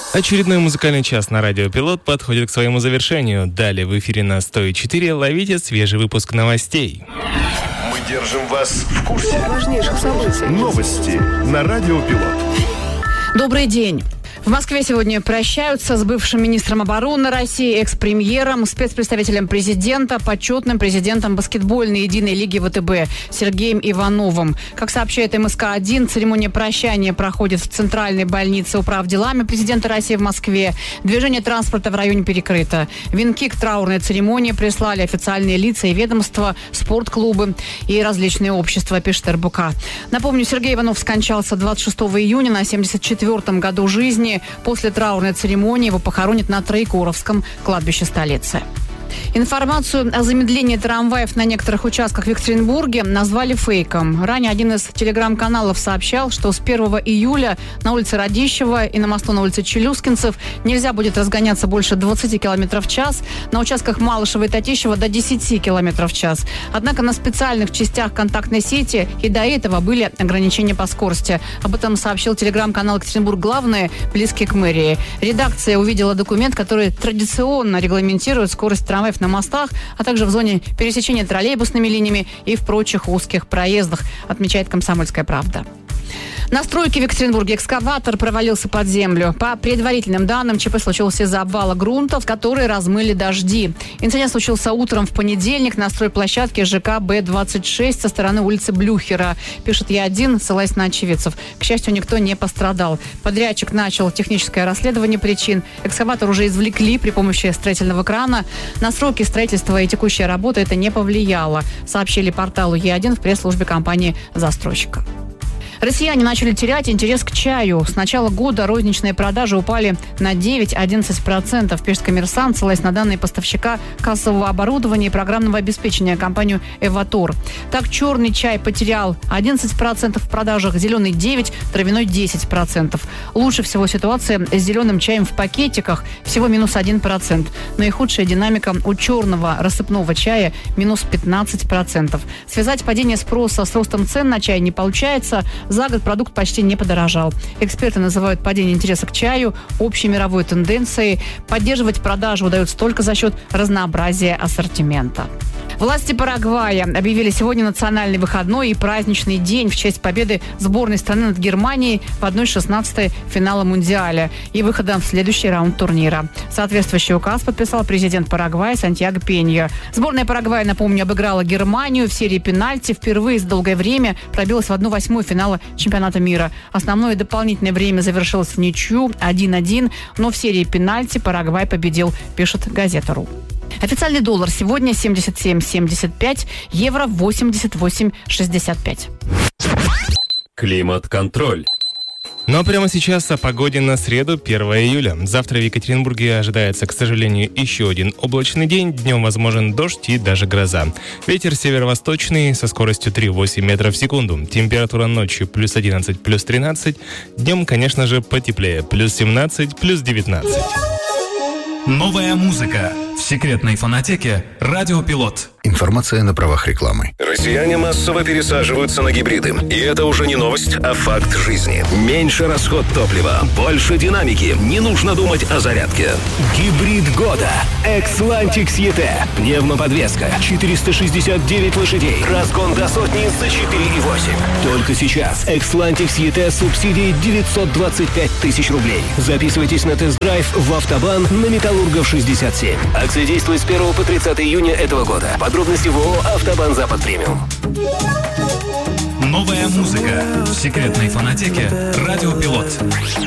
Очередной музыкальный час на радио «Пилот» подходит к своему завершению. Далее в эфире на 104 ловите свежий выпуск новостей. Мы держим вас в курсе важнейших событий. Новости на радио «Пилот». Добрый день. В Москве сегодня прощаются с бывшим министром обороны России, экс-премьером, спецпредставителем президента, почетным президентом баскетбольной единой лиги ВТБ Сергеем Ивановым. Как сообщает МСК-1, церемония прощания проходит в Центральной больнице управделами президента России в Москве. Движение транспорта в районе перекрыто. Венки к траурной церемонии прислали официальные лица и ведомства, спортклубы и различные общества, пишет РБК. Напомню, Сергей Иванов скончался 26 июня на 74-м году жизни. После траурной церемонии его похоронят на Троекуровском кладбище столицы. Информацию о замедлении трамваев на некоторых участках в Екатеринбурге назвали фейком. Ранее один из телеграм-каналов сообщал, что с 1 июля на улице Радищева и на мосту на улице Челюскинцев нельзя будет разгоняться больше 20 км в час, на участках Малышева и Татищева до 10 км в час. Однако на специальных частях контактной сети и до этого были ограничения по скорости. Об этом сообщил телеграм-канал «Екатеринбург. Главное», близкий к мэрии. Редакция увидела документ, который традиционно регламентирует скорость трамваев на мостах, а также в зоне пересечения троллейбусными линиями и в прочих узких проездах, отмечает «Комсомольская правда». На стройке в Екатеринбурге экскаватор провалился под землю. По предварительным данным, ЧП случился из-за обвала грунтов, которые размыли дожди. Инцидент случился утром в понедельник на стройплощадке ЖК Б-26 со стороны улицы Блюхера. Пишет Я-1, ссылаясь на очевидцев. К счастью, никто не пострадал. Подрядчик начал техническое расследование причин. Экскаватор уже извлекли при помощи строительного крана. На сроки строительства и текущая работа это не повлияло, сообщили порталу Е1 в пресс-службе компании застройщика. Россияне начали терять интерес к чаю. С начала года розничные продажи упали на 9-11%, пишет «Коммерсант», ссылаясь на данные поставщика кассового оборудования и программного обеспечения компанию «Эватор». Так, черный чай потерял 11% в продажах, зеленый 9%, травяной 10%. Лучше всего ситуация с зеленым чаем в пакетиках, всего минус 1%. Наихудшая динамика у черного рассыпного чая минус 15%. Связать падение спроса с ростом цен на чай не получается. За год продукт почти не подорожал. Эксперты называют падение интереса к чаю общей мировой тенденцией. Поддерживать продажу удается только за счет разнообразия ассортимента. Власти Парагвая объявили сегодня национальный выходной и праздничный день в честь победы сборной страны над Германией в 1/16 финала Мундиаля и выхода в следующий раунд турнира. Соответствующий указ подписал президент Парагвая Сантьяго Пенья. Сборная Парагвая, напомню, обыграла Германию в серии пенальти. Впервые за долгое время пробилась в 1/8 финала чемпионата мира. Основное дополнительное время завершилось в ничью 1-1, но в серии пенальти Парагвай победил, пишет газета.ру. Официальный доллар сегодня 77,75, евро 88,65. Климат-контроль. Но прямо сейчас о погоде на среду, 1 июля. Завтра в Екатеринбурге ожидается, к сожалению, еще один облачный день. Днем возможен дождь и даже гроза. Ветер северо-восточный со скоростью 3,8 метров в секунду. Температура ночью плюс 11, плюс 13. Днем, конечно же, потеплее. Плюс 17, плюс 19. Новая музыка в секретной фонотеке «Радио Пилот». Информация на правах рекламы. Россияне массово пересаживаются на гибриды. И это уже не новость, а факт жизни. Меньше расход топлива, больше динамики. Не нужно думать о зарядке. Гибрид года. Xlantics ET. Пневмоподвеска. 469 лошадей. Разгон до сотни за 4,8. Только сейчас. Xlantics ET с субсидией 925 тысяч рублей. Записывайтесь на тест-драйв в «Автобан» на Металлургов 67. Акция действует с 1 по 30 июня этого года. Подробности в ООО «Автобан Запад Премиум». Новая музыка в секретной фонотеке «Радио Пилот».